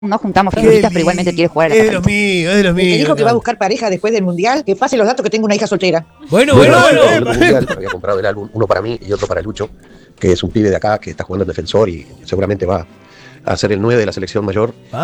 no juntamos figuritas, pero igualmente quiere jugar a la Es de los míos, es de los Me míos. dijo que va a buscar pareja después del mundial. Que pase los datos que tengo una hija soltera. Bueno. El mundial, había comprado el álbum, uno para mí y otro para Lucho, que es un pibe de acá que está jugando en defensor y seguramente va a ser el 9 de la selección mayor.